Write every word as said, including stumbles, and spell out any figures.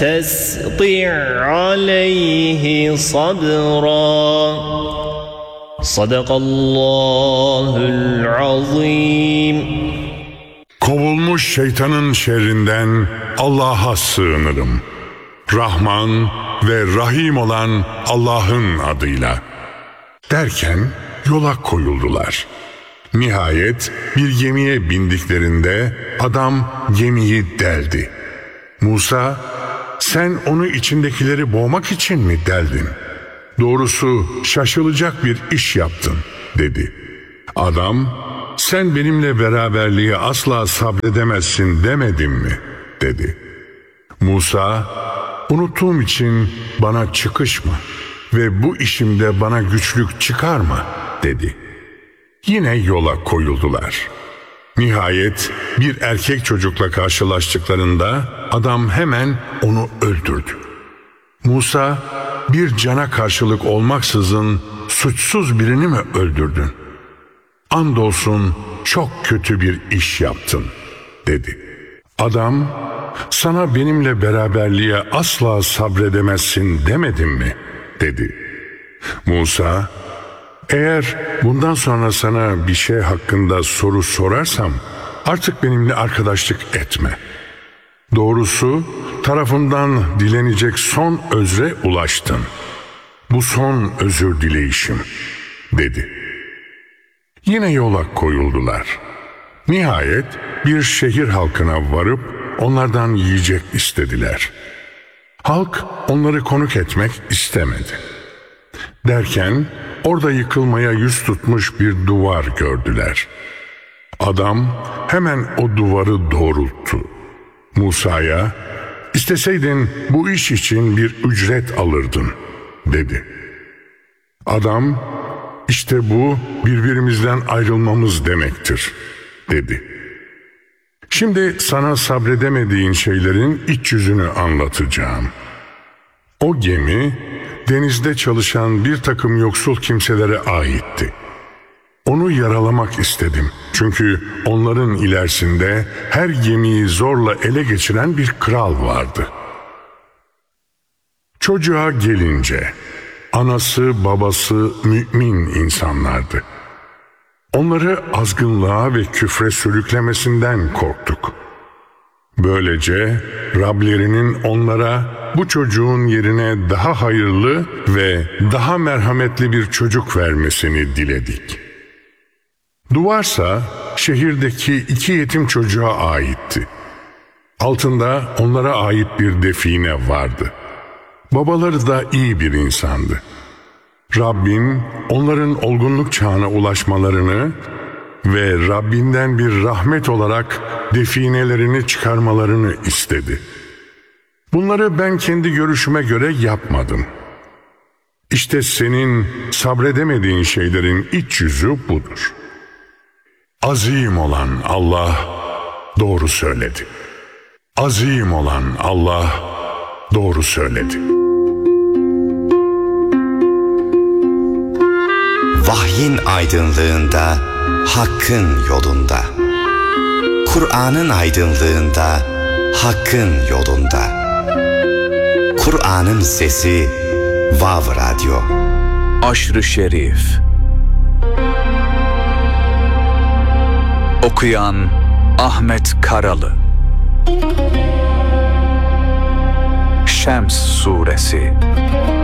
تستطع عليه صبرا صدق الله العظيم. Kovulmuş şeytanın şerrinden Allah'a sığınırım. Rahman ve Rahim olan Allah'ın adıyla. Derken yola koyuldular. Nihayet bir gemiye bindiklerinde adam gemiyi deldi. Musa, sen onu içindekileri boğmak için mi deldin? Doğrusu şaşılacak bir iş yaptın, dedi. Adam, sen benimle beraberliğe asla sabredemezsin demedim mi, dedi. Musa, unuttuğum için bana çıkışma ve bu işimde bana güçlük çıkarma, dedi. Yine yola koyuldular. Nihayet bir erkek çocukla karşılaştıklarında adam hemen onu öldürdü. Musa, bir cana karşılık olmaksızın suçsuz birini mi öldürdün? Andolsun çok kötü bir iş yaptın, dedi. Adam, sana benimle beraberliğe asla sabredemezsin demedim mi, dedi. Musa, eğer bundan sonra sana bir şey hakkında soru sorarsam artık benimle arkadaşlık etme. Doğrusu tarafından dilenecek son özre ulaştın. Bu son özür dileyişim, dedi. Yine yola koyuldular. Nihayet bir şehir halkına varıp onlardan yiyecek istediler. Halk onları konuk etmek istemedi. Derken orada yıkılmaya yüz tutmuş bir duvar gördüler. Adam hemen o duvarı doğrulttu. Musa'ya, isteseydin bu iş için bir ücret alırdın, dedi. Adam, işte bu birbirimizden ayrılmamız demektir, dedi. Şimdi sana sabredemediğin şeylerin iç yüzünü anlatacağım. O gemi denizde çalışan bir takım yoksul kimselere aitti. Onu yaralamak istedim. Çünkü onların ilerisinde her gemiyi zorla ele geçiren bir kral vardı. Çocuğa gelince, anası babası mümin insanlardı. Onları azgınlığa ve küfre sürüklemesinden korktuk. Böylece Rablerinin onlara bu çocuğun yerine daha hayırlı ve daha merhametli bir çocuk vermesini diledik. Duvarsa şehirdeki iki yetim çocuğa aitti. Altında onlara ait bir define vardı. Babaları da iyi bir insandı. Rabbin onların olgunluk çağına ulaşmalarını ve Rabbinden bir rahmet olarak definelerini çıkarmalarını istedi. Bunları ben kendi görüşüme göre yapmadım. İşte senin sabredemediğin şeylerin iç yüzü budur. Azim olan Allah doğru söyledi. Azim olan Allah doğru söyledi. Vahyin aydınlığında, Hakk'ın yolunda. Kur'an'ın aydınlığında, Hakk'ın yolunda. Kur'an'ın sesi Vav Radyo. Aşr-ı Şerif. Okuyan Ahmet Karalı. Şems Suresi.